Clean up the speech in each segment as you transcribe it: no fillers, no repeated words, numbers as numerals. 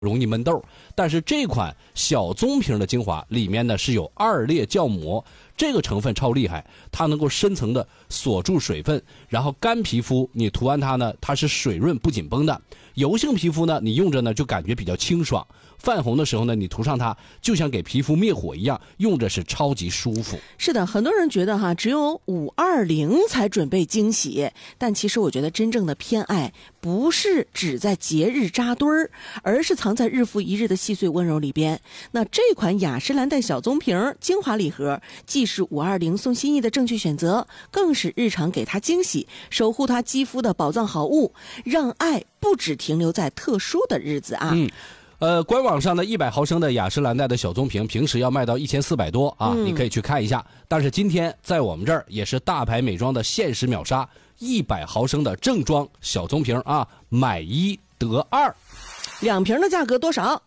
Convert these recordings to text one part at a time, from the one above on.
容易闷痘。但是这款小棕瓶的精华里面呢是有2裂酵膜，这个成分超厉害，它能够深层的锁住水分，然后干皮肤你涂完它呢，它是水润不紧绷的；油性皮肤呢，你用着呢就感觉比较清爽。泛红的时候呢，你涂上它就像给皮肤灭火一样，用着是超级舒服。 是的，很多人觉得只有520才准备惊喜，但其实我觉得真正的偏爱不是只在节日扎堆儿，而是藏在日复一日的细碎温柔里边。那这款雅诗兰黛小棕瓶精华礼盒，既是520送心意的正确选择，更是日常给它惊喜，守护它肌肤的宝藏好物，让爱不只停留在特殊的日子啊。 官网上的100毫升的雅诗兰黛的小棕瓶，平时要卖到1400多啊，你可以去看一下。但是今天在我们这儿也是大牌美妆的限时秒杀，100毫升的正装小棕瓶啊，买1得2，2 瓶的价格多少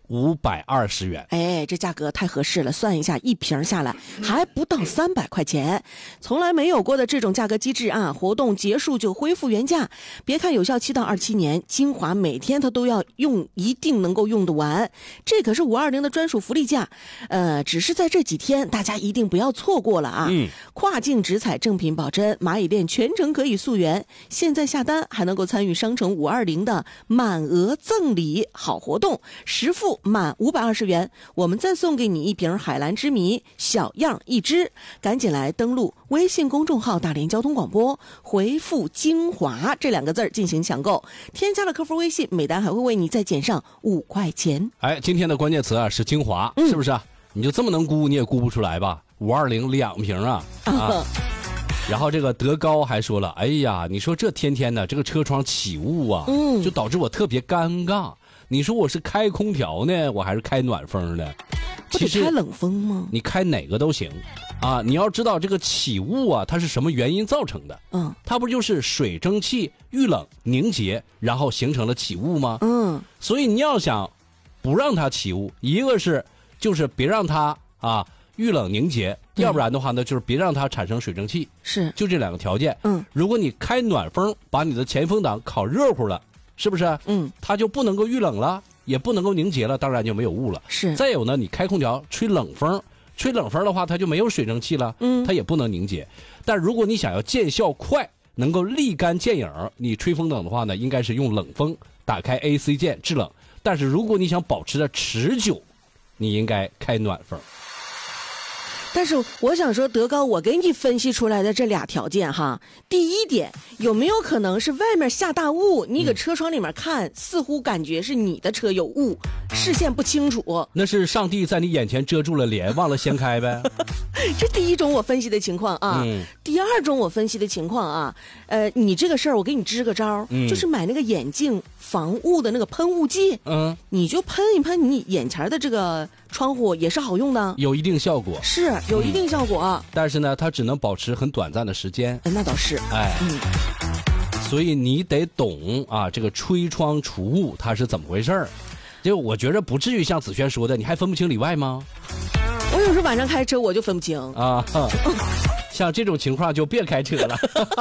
？520元。 哎，这价格太合适了，算一下1瓶下来还不到300块钱，从来没有过的这种价格机制啊！活动结束就恢复原价，别看有效期到27年，精华每天它都要用，一定能够用得完。这可是520的专属福利价，只是在这几天，大家一定不要错过了啊！跨境直采正品保真，蚂蚁店全程可以溯源，现在下单还能够参与商城520的满额赠礼好活动，10付满520元，我们再送给你1瓶海蓝之谜小样1支，赶紧来登录微信公众号大连交通广播，回复精华这2个字进行抢购，添加了客服微信，每单还会为你再减上5块钱。 哎，今天的关键词是精华，是不是啊？你就这么能估你也估不出来吧？520 2瓶啊！然后这个德高还说了，哎呀，你说这天天的这个车窗起雾啊，就导致我特别尴尬。你说我是开空调呢，我还是开暖风呢？ 其实开冷风吗？ 你开哪个都行啊！你要知道这个起雾啊，它是什么原因造成的？它不就是水蒸气遇冷凝结，然后形成了起雾吗？所以你要想不让它起雾，一个是就是别让它遇冷凝结，要不然的话呢，就是别让它产生水蒸气， 是就这2个条件。如果你开暖风，把你的前风挡烤热乎了，是不是？它就不能够遇冷了，也不能够凝结了，当然就没有雾了。 是。 再有呢，你开空调吹冷风的话，它就没有水蒸气了，它也不能凝结。但如果你想要见效快，能够立竿见影，你吹风等的话呢，应该是用冷风，打开 AC 键制冷。但是如果你想保持的持久，你应该开暖风。 但是我想说，德高，我给你分析出来的这2条件哈，第一点，有没有可能是外面下大雾，你搁车窗里面看，似乎感觉是你的车有雾，视线不清楚？ 那是上帝在你眼前遮住了帘，忘了掀开呗。 这第一种我分析的情况啊。第2种我分析的情况啊，你这个事儿我给你支个招，就是买那个眼镜防雾的那个喷雾剂，你就喷一喷你眼前的这个窗户，也是好用的， 有一定效果， 是有一定效果， 但是呢，它只能保持很短暂的时间。 那倒是， 所以你得懂啊，这个吹窗除雾它是怎么回事儿。就我觉着不至于像子轩说的，你还分不清里外吗？ 我有时候晚上开车我就分不清啊，像这种情况就别开车了。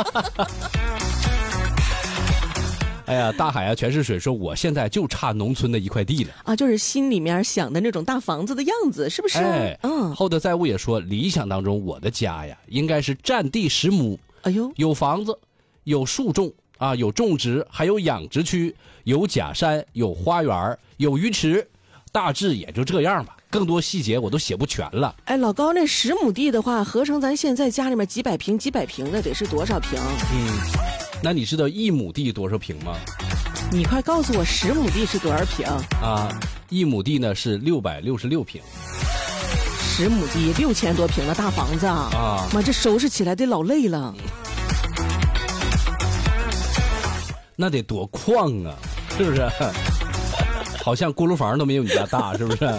哎呀，大海啊，全是水。说我现在就差农村的一块地了啊，就是心里面想的那种大房子的样子，是不是？ 厚德载物也说，理想当中我的家呀，应该是占地10亩， 哎呦， 有房子，有树种啊，有种植，还有养殖区，有假山，有花园，有鱼池，大致也就这样吧。更多细节我都写不全了。 哎，老高，那10亩地的话，合成咱现在家里面几百平的，得是多少平？ 那你知道1亩地多少平吗？ 你快告诉我10亩地是多少平啊？1亩地呢是666平。 10亩地6000多平的大房子啊！妈，这收拾起来得老累了。 那得多旷啊，是不是？好像锅炉房都没有你家大，是不是？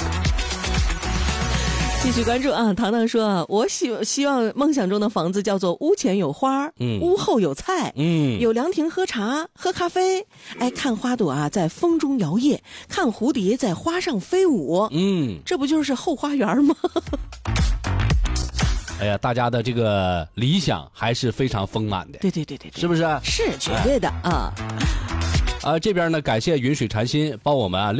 继续关注啊，糖糖说啊，我希望梦想中的房子叫做屋前有花，屋后有菜，有凉亭喝茶喝咖啡，哎，看花朵啊在风中摇曳，看蝴蝶在花上飞舞，这不就是后花园吗？ 哎呀，大家的这个理想还是非常丰满的。 对， 是不是？ 是绝对的啊。 这边呢，感谢云水禅心帮我们